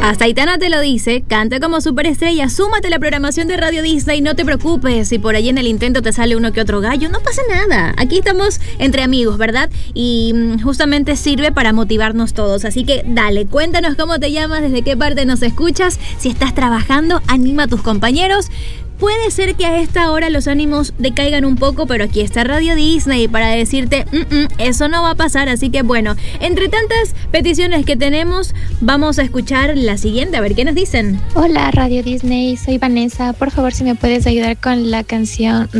Hasta Aitana te lo dice, canta como superestrella, súmate a la programación de Radio Disney, no te preocupes si por ahí en el intento te sale uno que otro gallo, no pasa nada. Aquí estamos entre amigos, ¿verdad? Y justamente sirve para motivarnos todos. Así que dale, cuéntanos cómo te llamas, desde qué parte nos escuchas. Si estás trabajando, anima a tus compañeros. Puede ser que a esta hora los ánimos decaigan un poco, pero aquí está Radio Disney para decirte, eso no va a pasar. Así que bueno, entre tantas peticiones que tenemos, vamos a escuchar la siguiente, a ver qué nos dicen. Hola Radio Disney, soy Vanessa. Por favor, si me puedes ayudar con la canción